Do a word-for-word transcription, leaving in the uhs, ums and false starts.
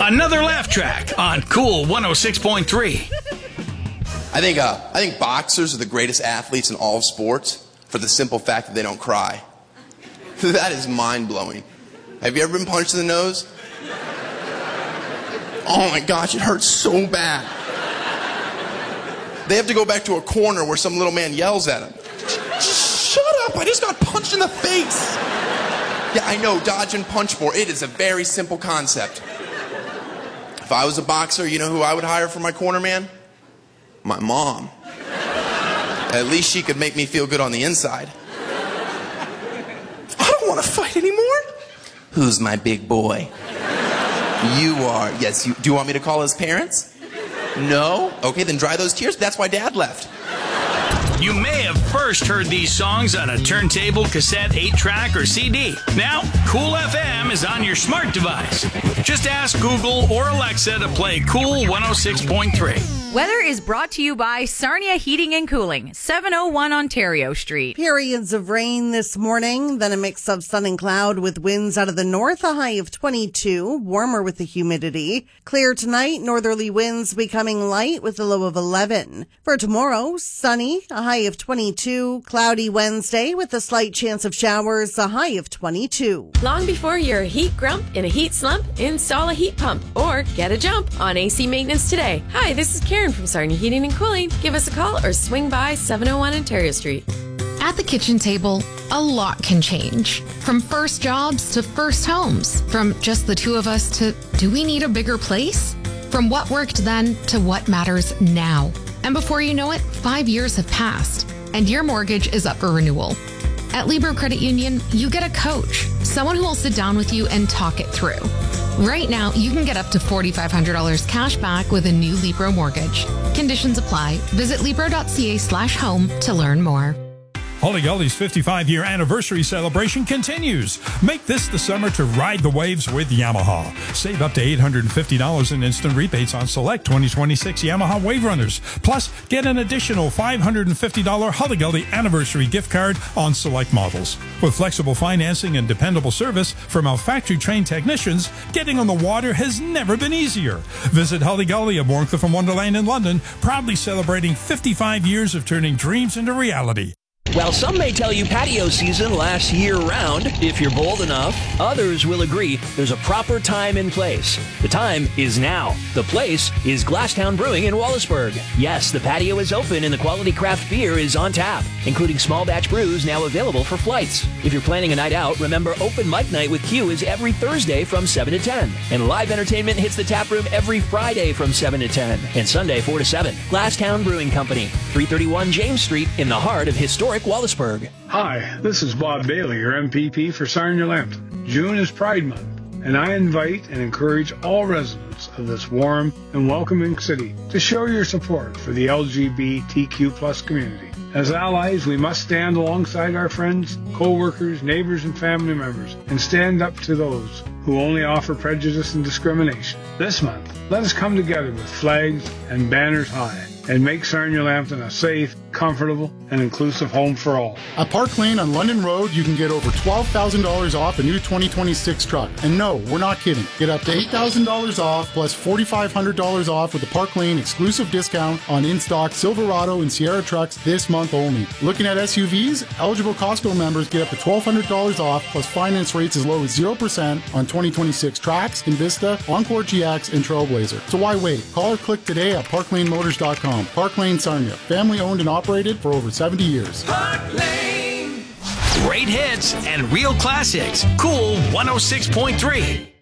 Another laugh track on Cool one oh six point three. I think uh, I think boxers are the greatest athletes in all of sports for the simple fact that they don't cry. That is mind-blowing. Have you ever been punched in the nose? Oh my gosh, it hurts so bad. They have to go back to a corner where some little man yells at them. Shut up, I just got punched in the face. Yeah, I know, dodge and punch more. It is a very simple concept. If I was a boxer, you know who I would hire for my corner man? My mom. At least she could make me feel good on the inside. I don't want to fight anymore. Who's my big boy? You are. Yes, you. Do you want me to call his parents? No? Okay, then dry those tears. That's why Dad left. You may have first heard these songs on a turntable, cassette, eight track, or C D. Now, Cool F M is on your smart device. Just ask Google or Alexa to play Cool one oh six point three. Weather is brought to you by Sarnia Heating and Cooling, seven oh one Ontario Street. Periods of rain this morning, then a mix of sun and cloud with winds out of the north, a high of twenty-two, warmer with the humidity. Clear tonight, northerly winds becoming light with a low of eleven. For tomorrow, sunny, a high of twenty-two, cloudy Wednesday with a slight chance of showers, a high of twenty-two. Long before you're a heat grump in a heat slump, install a heat pump or get a jump on A C maintenance today. Hi, this is Karen from Sarnia Heating and Cooling. Give us a call or swing by seven oh one Ontario Street. At the kitchen table, a lot can change. From first jobs to first homes. From just the two of us to do we need a bigger place? From what worked then to what matters now. And before you know it, five years have passed and your mortgage is up for renewal. At Libro Credit Union, you get a coach, someone who will sit down with you and talk it through. Right now, you can get up to four thousand five hundred dollars cash back with a new Libro mortgage. Conditions apply. Visit Libro.ca slash home to learn more. Holly-Gully's fifty-five year anniversary celebration continues. Make this the summer to ride the waves with Yamaha. Save up to eight hundred fifty dollars in instant rebates on select twenty twenty-six Yamaha Wave Runners. Plus, get an additional five hundred fifty dollars Holly-Gully anniversary gift card on select models. With flexible financing and dependable service from our factory-trained technicians, getting on the water has never been easier. Visit Holly-Gully at Warncliffe and Wonderland in London, proudly celebrating fifty-five years of turning dreams into reality. While some may tell you patio season lasts year-round, if you're bold enough, others will agree there's a proper time and place. The time is now. The place is Glasstown Brewing in Wallaceburg. Yes, the patio is open and the quality craft beer is on tap, including small batch brews now available for flights. If you're planning a night out, remember Open Mic Night with Q is every Thursday from seven to ten. And live entertainment hits the tap room every Friday from seven to ten. And Sunday four to seven. Glasstown Brewing Company, three thirty-one James Street in the heart of historic Wallaceburg. Hi, this is Bob Bailey, your M P P for Sarnia-Lambton. June is Pride Month, and I invite and encourage all residents of this warm and welcoming city to show your support for the L G B T Q plus community. As allies, we must stand alongside our friends, co-workers, neighbors, and family members, and stand up to those who only offer prejudice and discrimination. This month, let us come together with flags and banners high and make Sarnia-Lambton a safe, comfortable, and inclusive home for all. At Park Lane on London Road, you can get over twelve thousand dollars off a new twenty twenty-six truck. And no, we're not kidding. Get up to eight thousand dollars off plus four thousand five hundred dollars off with the Park Lane exclusive discount on in-stock Silverado and Sierra trucks this month only. Looking at S U Vs, eligible Costco members get up to twelve hundred dollars off plus finance rates as low as zero percent on twenty twenty-six Trax, Invista, Encore G X, and Trailblazer. So why wait? Call or click today at park lane motors dot com. Park Lane Sarnia, family owned and operated for over seventy years. Park Lane. Great hits and real classics. Cool one oh six point three.